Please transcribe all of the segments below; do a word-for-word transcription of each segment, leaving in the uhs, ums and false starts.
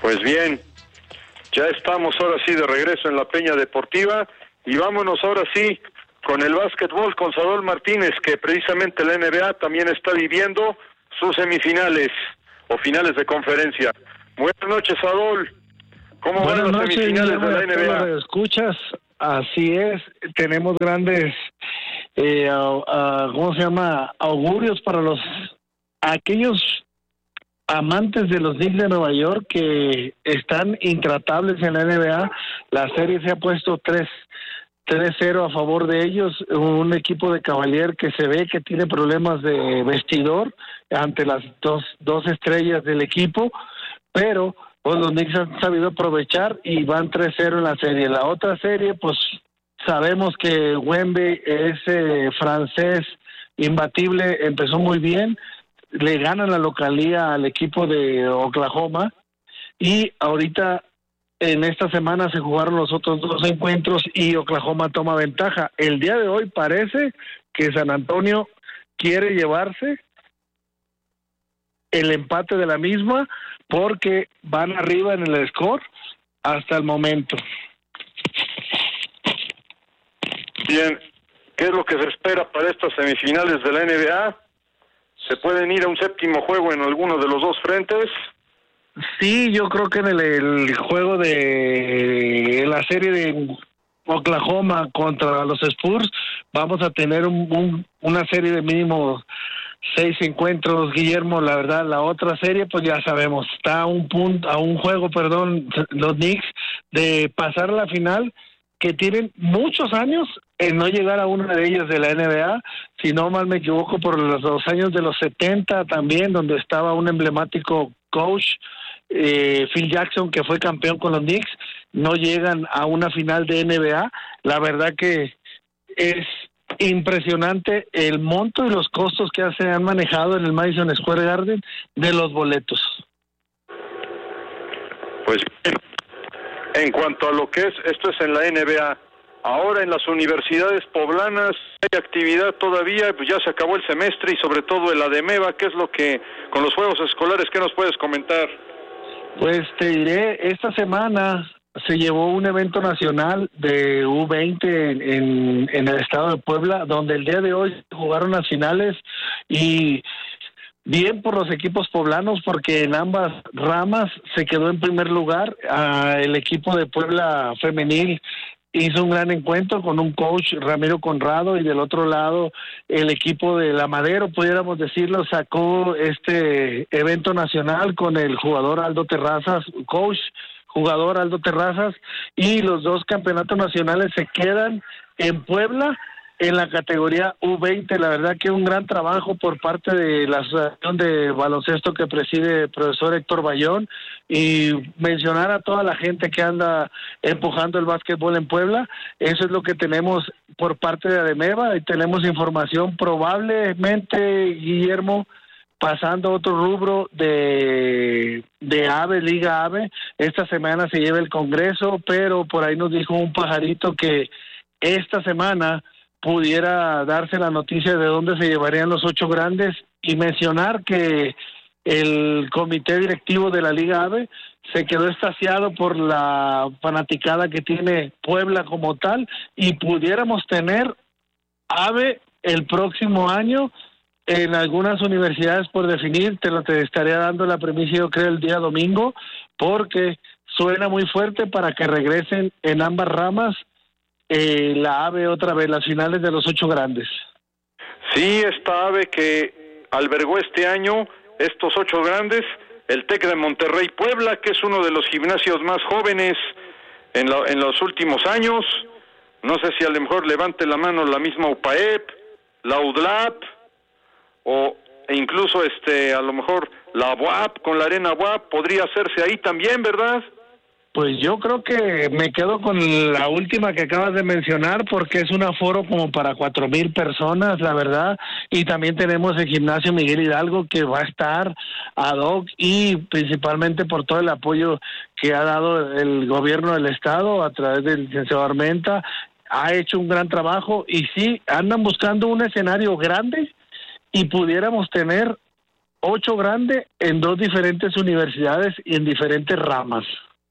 Pues bien, ya estamos ahora sí de regreso en la Peña Deportiva y vámonos ahora sí con el básquetbol, con Sadol Martínez, que precisamente la N B A también está viviendo sus semifinales o finales de conferencia. Buenas noches, Sadol. ¿Cómo Buenas van las noches, semifinales Guillermo, de la N B A? ¿Escuchas? Así es, tenemos grandes, eh, uh, uh, ¿cómo se llama? Augurios para los aquellos amantes de los Knicks de Nueva York que están intratables en la N B A. La serie se ha puesto tres cero a favor de ellos, un equipo de Cavalier que se ve que tiene problemas de vestidor ante las dos, dos estrellas del equipo, pero pues los Knicks han sabido aprovechar y van tres cero en la serie. La otra serie, pues sabemos que Wemby, ese francés imbatible, empezó muy bien, le ganan la localía al equipo de Oklahoma y ahorita en esta semana se jugaron los otros dos encuentros y Oklahoma toma ventaja. El día de hoy parece que San Antonio quiere llevarse el empate de la misma porque van arriba en el score hasta el momento. Bien, ¿qué es lo que se espera para estas semifinales de la N B A? ¿Se pueden ir a un séptimo juego en alguno de los dos frentes? Sí, yo creo que en el, el juego de en la serie de Oklahoma contra los Spurs vamos a tener un, un, una serie de mínimo seis encuentros, Guillermo. La verdad, la otra serie pues ya sabemos, está a un punto, a un juego, perdón, los Knicks de pasar a la final, que tienen muchos años en no llegar a una de ellas de la N B A, si no mal me equivoco, por los, los años de los setenta también, donde estaba un emblemático coach, eh, Phil Jackson, que fue campeón con los Knicks, no llegan a una final de N B A. La verdad que es impresionante el monto y los costos que se han manejado en el Madison Square Garden de los boletos. Pues en cuanto a lo que es, esto es en la N B A. Ahora en las universidades poblanas hay actividad todavía, pues ya se acabó el semestre y sobre todo el ADEMEVA. ¿Qué es lo que, con los juegos escolares, qué nos puedes comentar? Pues te diré, esta semana se llevó un evento nacional de U veinte en, en, en el estado de Puebla, donde el día de hoy se jugaron las finales y bien por los equipos poblanos, porque en ambas ramas se quedó en primer lugar. Ah, el equipo de Puebla femenil hizo un gran encuentro con un coach, Ramiro Conrado, y del otro lado el equipo de La Madero, pudiéramos decirlo, sacó este evento nacional con el jugador Aldo Terrazas, coach, jugador Aldo Terrazas, y los dos campeonatos nacionales se quedan en Puebla en la categoría U veinte. La verdad que un gran trabajo por parte de la asociación de baloncesto que preside el profesor Héctor Bayón, y mencionar a toda la gente que anda empujando el básquetbol en Puebla. Eso es lo que tenemos por parte de ADEMEVA, y tenemos información probablemente, Guillermo, pasando a otro rubro de, de AVE, Liga AVE. Esta semana se lleva el Congreso, pero por ahí nos dijo un pajarito que esta semana pudiera darse la noticia de dónde se llevarían los ocho grandes, y mencionar que el comité directivo de la Liga AVE se quedó extasiado por la fanaticada que tiene Puebla como tal, y pudiéramos tener AVE el próximo año en algunas universidades por definir. Te lo te estaría dando la premisa, yo creo, el día domingo, porque suena muy fuerte para que regresen en ambas ramas eh, la AVE otra vez, las finales de los ocho grandes. Sí, esta AVE que albergó este año estos ocho grandes, el TEC de Monterrey Puebla, que es uno de los gimnasios más jóvenes en, la, en los últimos años. No sé si a lo mejor levante la mano la misma UPAEP, la UDLAP, o e incluso este a lo mejor la U A P con la Arena U A P podría hacerse ahí también, ¿verdad? Pues yo creo que me quedo con la última que acabas de mencionar, porque es un aforo como para cuatro mil personas, la verdad. Y también tenemos el gimnasio Miguel Hidalgo, que va a estar ad hoc, y principalmente por todo el apoyo que ha dado el gobierno del estado a través del licenciado Armenta. Ha hecho un gran trabajo, y sí, andan buscando un escenario grande, y pudiéramos tener ocho grandes en dos diferentes universidades y en diferentes ramas.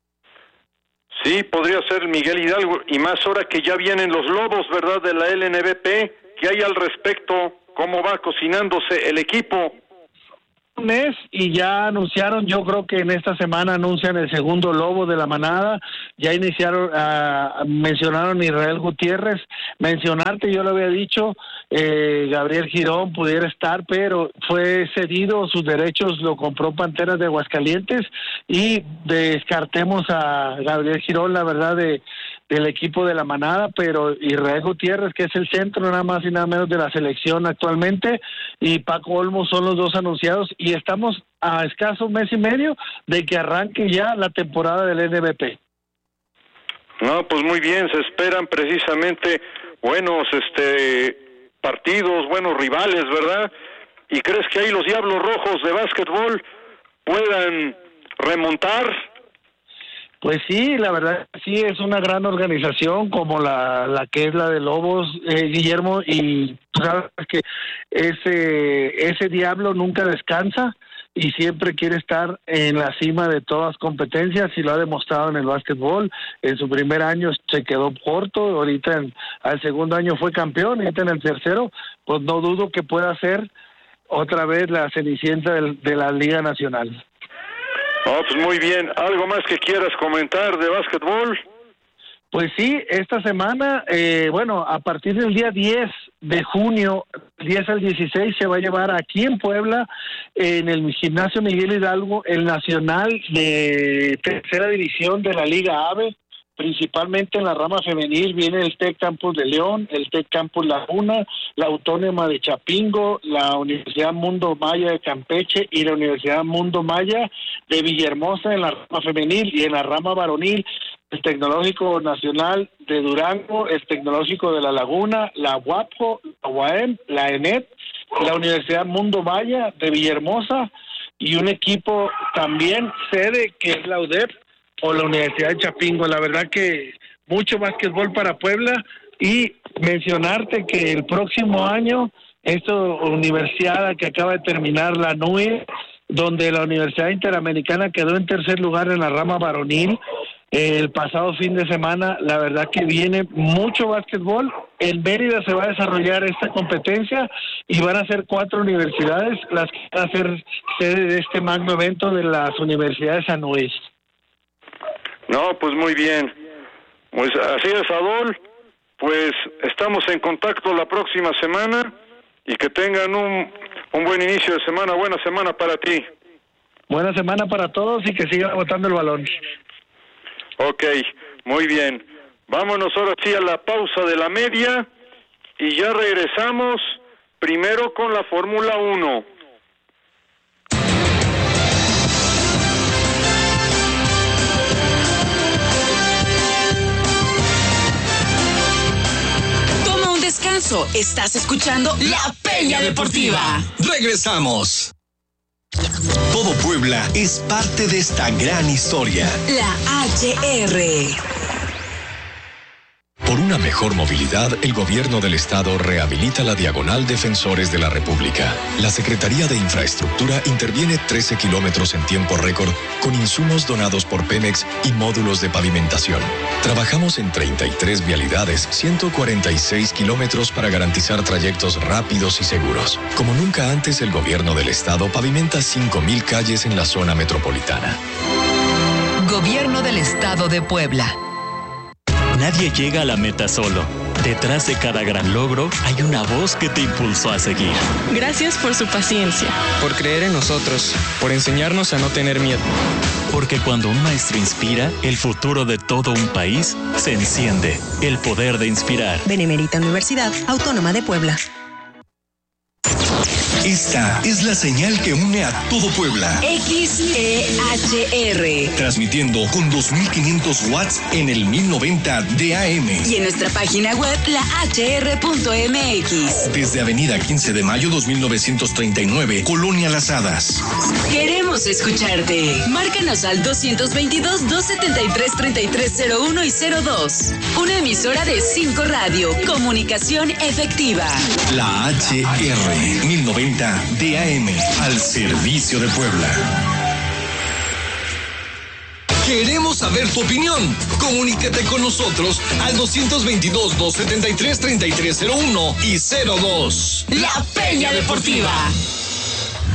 Sí, podría ser Miguel Hidalgo, y más ahora que ya vienen los Lobos, ¿verdad?, de la L N B P. ¿Qué hay al respecto? ¿Cómo va cocinándose el equipo? Un mes y ya anunciaron, yo creo que en esta semana anuncian el segundo Lobo de la manada. Ya iniciaron, uh, mencionaron a Israel Gutiérrez. Mencionarte, yo lo había dicho, eh, Gabriel Girón pudiera estar, pero fue cedido, sus derechos lo compró Panteras de Aguascalientes, y descartemos a Gabriel Girón, la verdad, de del equipo de la manada, pero Israel Gutiérrez, que es el centro nada más y nada menos de la selección actualmente, y Paco Olmos son los dos anunciados, y estamos a escaso mes y medio de que arranque ya la temporada del N B P. No, pues muy bien, se esperan precisamente buenos este partidos, buenos rivales, ¿verdad? ¿Y crees que ahí los Diablos Rojos de básquetbol puedan remontar? Pues sí, la verdad sí es una gran organización como la, la que es la de Lobos, eh, Guillermo, y tú sabes que ese, ese diablo nunca descansa y siempre quiere estar en la cima de todas competencias, y lo ha demostrado en el básquetbol. En su primer año se quedó corto, ahorita en, al segundo año fue campeón, y ahorita en el tercero, pues no dudo que pueda ser otra vez la cenicienta del, de la Liga Nacional. Oh, pues muy bien. ¿Algo más que quieras comentar de básquetbol? Pues sí, esta semana, eh, bueno, a partir del día diez de junio, diez al dieciséis, se va a llevar aquí en Puebla, en el Gimnasio Miguel Hidalgo, el Nacional de Tercera División de la Liga AVE, principalmente en la rama femenil. Viene el TEC Campus de León, el TEC Campus Laguna, la Autónoma de Chapingo, la Universidad Mundo Maya de Campeche y la Universidad Mundo Maya de Villahermosa en la rama femenil, y en la rama varonil el Tecnológico Nacional de Durango, el Tecnológico de La Laguna, la UAPJO, la U A M, la ENET, la Universidad Mundo Maya de Villahermosa, y un equipo también sede que es la U D E P o la Universidad de Chapingo. La verdad que mucho básquetbol para Puebla, y mencionarte que el próximo año esta universidad que acaba de terminar, la N U E, donde la Universidad Interamericana quedó en tercer lugar en la rama varonil el pasado fin de semana, la verdad que viene mucho básquetbol. En Mérida se va a desarrollar esta competencia y van a ser cuatro universidades las que van a ser sede de este magno evento de las universidades A N U E. No, pues muy bien. Pues así es, Adol. Pues estamos en contacto la próxima semana, y que tengan un, un buen inicio de semana, buena semana para ti. Buena semana para todos, y que sigan botando el balón. Ok, muy bien. Vámonos ahora sí a la pausa de la media, y ya regresamos primero con la Fórmula uno. Descanso. Estás escuchando La Peña Deportiva. Regresamos. Todo Puebla es parte de esta gran historia. La H R. Por una mejor movilidad, el gobierno del estado rehabilita la diagonal Defensores de la República. La Secretaría de Infraestructura interviene trece kilómetros en tiempo récord con insumos donados por Pemex y módulos de pavimentación. Trabajamos en treinta y tres vialidades, ciento cuarenta y seis kilómetros para garantizar trayectos rápidos y seguros. Como nunca antes, el gobierno del estado pavimenta cinco mil calles en la zona metropolitana. Gobierno del Estado de Puebla. Nadie llega a la meta solo. Detrás de cada gran logro hay una voz que te impulsó a seguir. Gracias por su paciencia. Por creer en nosotros. Por enseñarnos a no tener miedo. Porque cuando un maestro inspira, el futuro de todo un país se enciende. El poder de inspirar. Benemérita Universidad Autónoma de Puebla. Esta es la señal que une a todo Puebla. X E H R. Transmitiendo con dos mil quinientos watts en el mil noventa de A M. Y en nuestra página web, la H R punto M X. Desde Avenida quince de mayo dos mil novecientos treinta y nueve, Colonia Las Hadas. Queremos escucharte. Márcanos al doscientos veintidós, doscientos setenta y tres, treinta y tres cero uno y cero dos. Una emisora de cinco Radio. Comunicación efectiva. La H R mil noventa treinta de A M, al servicio de Puebla. Queremos saber tu opinión. Comunícate con nosotros al doscientos veintidós, doscientos setenta y tres, treinta y tres cero uno y cero dos. La Peña Deportiva.